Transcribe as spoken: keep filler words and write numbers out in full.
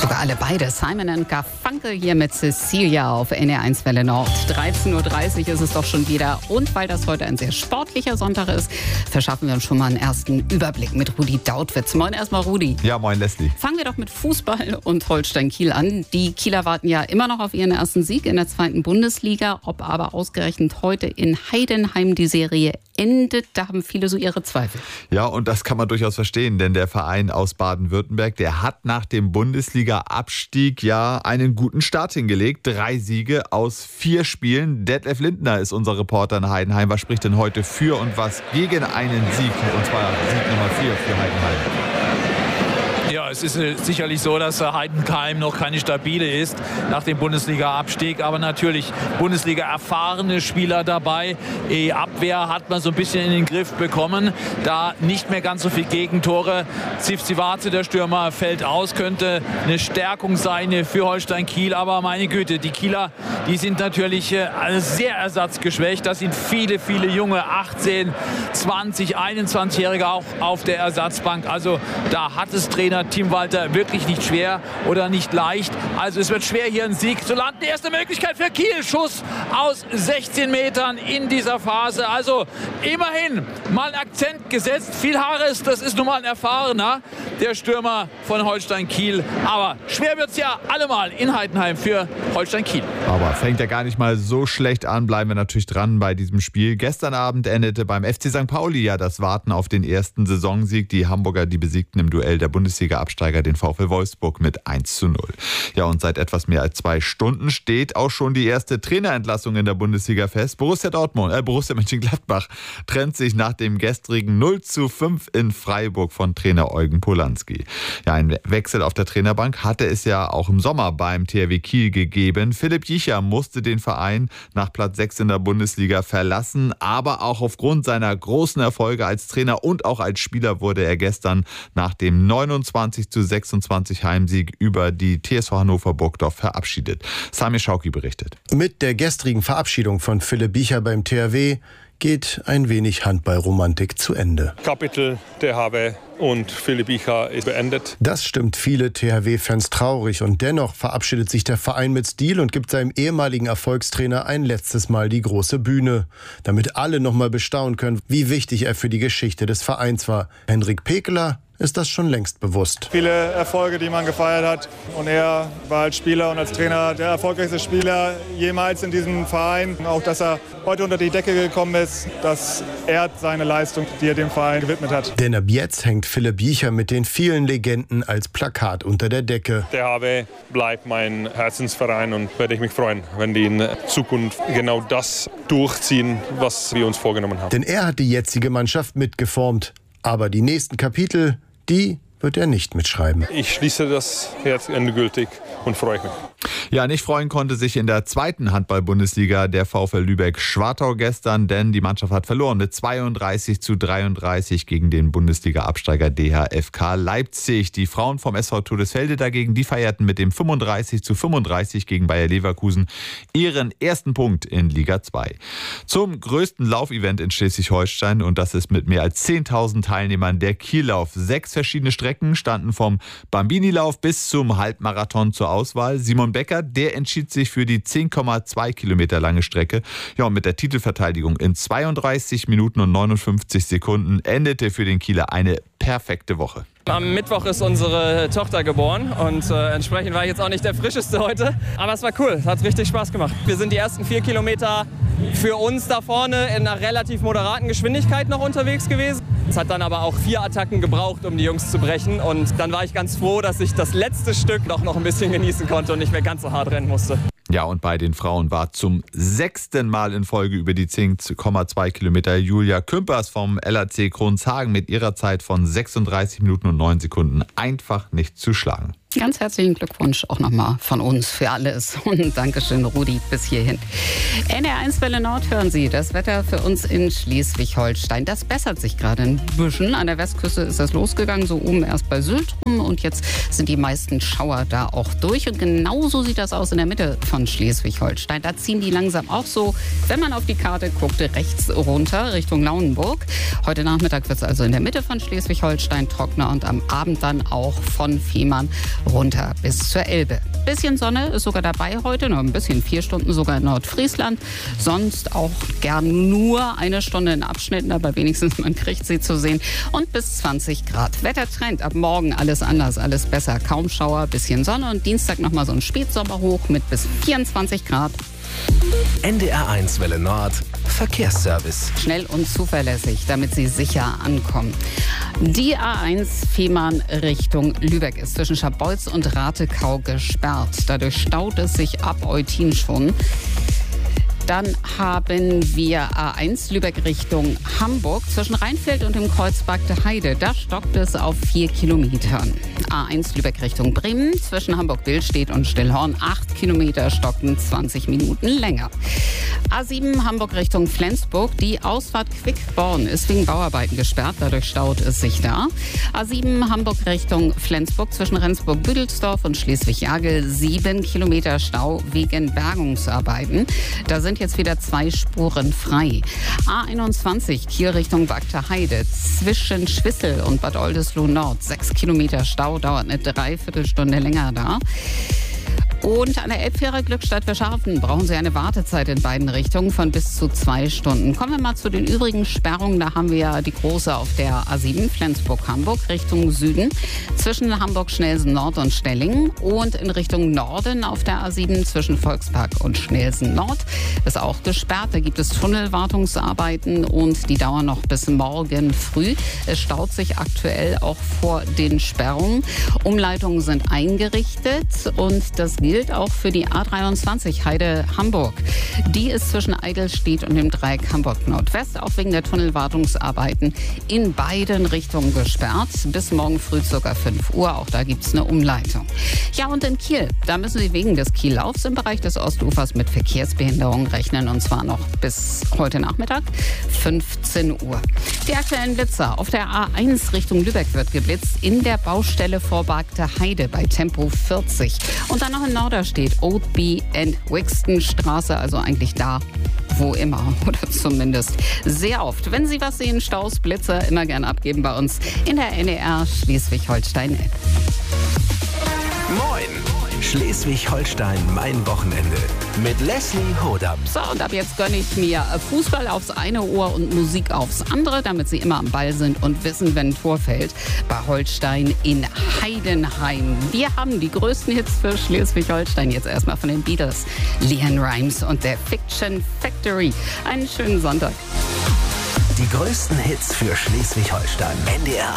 Sogar alle beide. Simon und Garfunkel hier mit Cecilia auf N R eins Welle Nord. dreizehn Uhr dreißig ist es doch schon wieder. Und weil das heute ein sehr sportlicher Sonntag ist, verschaffen wir uns schon mal einen ersten Überblick mit Rudi Dautwitz. Moin erstmal, Rudi. Ja, moin, Leslie. Fangen wir doch mit Fußball und Holstein-Kiel an. Die Kieler warten ja immer noch auf ihren ersten Sieg in der zweiten Bundesliga. Ob aber ausgerechnet heute in Heidenheim die Serie endet, da haben viele so ihre Zweifel. Ja, und das kann man durchaus verstehen, denn der Verein aus Baden-Württemberg, der hat nach dem Bundesliga-Abstieg ja einen guten Start hingelegt. Drei Siege aus vier Spielen. Detlef Lindner ist unser Reporter in Heidenheim. Was spricht denn heute für und was gegen einen Sieg? Und zwar Sieg Nummer vier für Heidenheim. Ja, es ist sicherlich so, dass Heidenheim noch keine stabile ist nach dem Bundesliga-Abstieg. Aber natürlich Bundesliga-erfahrene Spieler dabei. Die Abwehr hat man so ein bisschen in den Griff bekommen. Da nicht mehr ganz so viel Gegentore. Zivcivace, der Stürmer, fällt aus. Könnte eine Stärkung sein für Holstein-Kiel. Aber meine Güte, die Kieler, die sind natürlich sehr ersatzgeschwächt. Das sind viele, viele junge achtzehn, zwanzig, einundzwanzigjährige auch auf der Ersatzbank. Also da hat es Trainer Tim Walter wirklich nicht schwer oder nicht leicht. Also es wird schwer, hier einen Sieg zu landen. Erste Möglichkeit für Kiel. Schuss aus sechzehn Metern in dieser Phase. Also immerhin mal ein Akzent gesetzt. Viel Haares, das ist nun mal ein erfahrener, der Stürmer von Holstein-Kiel. Aber schwer wird es ja allemal in Heidenheim für Holstein-Kiel. Aber fängt ja gar nicht mal so schlecht an. Bleiben wir natürlich dran bei diesem Spiel. Gestern Abend endete beim F C Sankt Pauli ja das Warten auf den ersten Saisonsieg. Die Hamburger, die besiegten im Duell der Bundesliga-Absteiger den VfL Wolfsburg mit eins zu null. Ja, und seit etwas mehr als zwei Stunden steht auch schon die erste Trainerentlassung in der Bundesliga fest. Borussia Dortmund, äh, Borussia Mönchengladbach trennt sich nach dem gestrigen null zu fünf in Freiburg von Trainer Eugen Polanski. Ja, ein Wechsel auf der Trainerbank hatte es ja auch im Sommer beim T H W Kiel gegeben. Philipp Jicher musste den Verein nach Platz sechs in der Bundesliga verlassen, aber auch aufgrund seiner großen Erfolge als Trainer und auch als Spieler wurde er gestern nach dem neunundzwanzig zu sechsundzwanzig Heimsieg über die T S V Hannover Burgdorf verabschiedet. Sami Schauki berichtet. Mit der gestrigen Verabschiedung von Philipp Jicher beim T H W geht ein wenig Handballromantik zu Ende. Kapitel T H W und Philipp Jicher ist beendet. Das stimmt viele T H W-Fans traurig und dennoch verabschiedet sich der Verein mit Stil und gibt seinem ehemaligen Erfolgstrainer ein letztes Mal die große Bühne, damit alle noch mal bestaunen können, wie wichtig er für die Geschichte des Vereins war. Henrik Pekeler ist das schon längst bewusst. Viele Erfolge, die man gefeiert hat. Und er war als Spieler und als Trainer der erfolgreichste Spieler jemals in diesem Verein. Auch, dass er heute unter die Decke gekommen ist, das ehrt seine Leistung, die er dem Verein gewidmet hat. Denn ab jetzt hängt Philipp Jicher mit den vielen Legenden als Plakat unter der Decke. Der H W bleibt mein Herzensverein und werde ich mich freuen, wenn die in Zukunft genau das durchziehen, was wir uns vorgenommen haben. Denn er hat die jetzige Mannschaft mitgeformt. Aber die nächsten Kapitel, die wird er nicht mitschreiben. Ich schließe das jetzt endgültig und freue mich. Ja, nicht freuen konnte sich in der zweiten Handball-Bundesliga der VfL Lübeck-Schwartau gestern, denn die Mannschaft hat verloren mit zweiunddreißig zu dreiunddreißig gegen den Bundesliga-Absteiger D H F K Leipzig. Die Frauen vom S V Todesfelde dagegen, die feierten mit dem fünfunddreißig zu fünfunddreißig gegen Bayer Leverkusen ihren ersten Punkt in Liga zwei. Zum größten Laufevent in Schleswig-Holstein, und das ist mit mehr als zehntausend Teilnehmern der Kiellauf. Sechs verschiedene Strecken standen vom Bambini-Lauf bis zum Halbmarathon zur Auswahl. Simon Becker, der entschied sich für die zehn Komma zwei Kilometer lange Strecke. Ja, und mit der Titelverteidigung in zweiunddreißig Minuten und neunundfünfzig Sekunden endete für den Kieler eine perfekte Woche. Am Mittwoch ist unsere Tochter geboren und äh, entsprechend war ich jetzt auch nicht der frischeste heute. Aber es war cool, es hat richtig Spaß gemacht. Wir sind die ersten vier Kilometer für uns da vorne in einer relativ moderaten Geschwindigkeit noch unterwegs gewesen. Es hat dann aber auch vier Attacken gebraucht, um die Jungs zu brechen. Und dann war ich ganz froh, dass ich das letzte Stück doch noch ein bisschen genießen konnte und nicht mehr ganz so hart rennen musste. Ja, und bei den Frauen war zum sechsten Mal in Folge über die zehn Komma zwei Kilometer Julia Kümpers vom L A C Kronshagen mit ihrer Zeit von sechsunddreißig Minuten und neun Sekunden einfach nicht zu schlagen. Ganz herzlichen Glückwunsch auch nochmal von uns für alles. Und Dankeschön, Rudi, bis hierhin. N R eins Welle Nord hören Sie. Das Wetter für uns in Schleswig-Holstein. Das bessert sich gerade ein bisschen. An der Westküste ist das losgegangen, so oben erst bei Sylt rum. Und jetzt sind die meisten Schauer da auch durch. Und genauso sieht das aus in der Mitte von Schleswig-Holstein. Da ziehen die langsam auch so, wenn man auf die Karte guckt, rechts runter Richtung Lauenburg. Heute Nachmittag wird es also in der Mitte von Schleswig-Holstein trockener und am Abend dann auch von Fehmarn runter bis zur Elbe. Bisschen Sonne ist sogar dabei heute, noch ein bisschen, vier Stunden sogar in Nordfriesland. Sonst auch gern nur eine Stunde in Abschnitten, aber wenigstens man kriegt sie zu sehen. Und bis zwanzig Grad. Wettertrend, ab morgen alles anders, alles besser. Kaum Schauer, bisschen Sonne und Dienstag nochmal so ein Spätsommerhoch mit bis vierundzwanzig Grad. N D R eins Welle Nord, Verkehrsservice. Schnell und zuverlässig, damit Sie sicher ankommen. Die A eins Fehmarn Richtung Lübeck ist zwischen Scharbeutz und Ratekau gesperrt. Dadurch staut es sich ab Eutin schon. Dann haben wir A eins Lübeck Richtung Hamburg zwischen Rheinfeld und dem Kreuz Bagde Heide. Da stockt es auf vier Kilometern. A eins Lübeck Richtung Bremen zwischen Hamburg-Billstedt und Stillhorn. acht Kilometer stocken zwanzig Minuten länger. A sieben Hamburg Richtung Flensburg. Die Ausfahrt Quickborn ist wegen Bauarbeiten gesperrt. Dadurch staut es sich da. A sieben Hamburg Richtung Flensburg zwischen Rendsburg-Büdelsdorf und Schleswig-Jagel. sieben Kilometer Stau wegen Bergungsarbeiten. Da sind jetzt wieder zwei Spuren frei. A einundzwanzig Kiel Richtung Bagde Heide zwischen Schwissel und Bad Oldesloe Nord. sechs Kilometer Stau, dauert eine Dreiviertelstunde länger da. Und an der Elbfähre Glückstadt-Verscharfen brauchen Sie eine Wartezeit in beiden Richtungen von bis zu zwei Stunden. Kommen wir mal zu den übrigen Sperrungen. Da haben wir ja die große auf der A sieben Flensburg-Hamburg Richtung Süden zwischen Hamburg-Schnelsen Nord und Stellingen und in Richtung Norden auf der A sieben zwischen Volkspark und Schnelsen Nord ist auch gesperrt. Da gibt es Tunnelwartungsarbeiten und die dauern noch bis morgen früh. Es staut sich aktuell auch vor den Sperrungen. Umleitungen sind eingerichtet und das gilt auch für die A dreiundzwanzig Heide-Hamburg. Die ist zwischen Eidelstedt und dem Dreieck Hamburg-Nordwest auch wegen der Tunnelwartungsarbeiten in beiden Richtungen gesperrt. Bis morgen früh ca. fünf Uhr. Auch da gibt es eine Umleitung. Ja, und in Kiel, da müssen Sie wegen des Kiellaufs im Bereich des Ostufers mit Verkehrsbehinderungen rechnen. Und zwar noch bis heute Nachmittag, fünfzehn Uhr. Die aktuellen Blitzer. Auf der A eins Richtung Lübeck wird geblitzt in der Baustelle vor Bagde Heide bei Tempo vierzig. Und dann noch in Norderstedt, Oldby and Wixton Straße, also eigentlich da, wo immer oder zumindest sehr oft. Wenn Sie was sehen, Staus, Blitzer, immer gern abgeben bei uns in der N D R Schleswig-Holstein-App. Moin! Schleswig-Holstein, mein Wochenende. Mit Leslie Hodam. So, und ab jetzt gönne ich mir Fußball aufs eine Ohr und Musik aufs andere, damit Sie immer am Ball sind und wissen, wenn ein Tor fällt. Bei Holstein in Heidenheim. Wir haben die größten Hits für Schleswig-Holstein. Jetzt erstmal von den Beatles. Leanne Rimes und der Fiction Factory. Einen schönen Sonntag. Die größten Hits für Schleswig-Holstein. N D R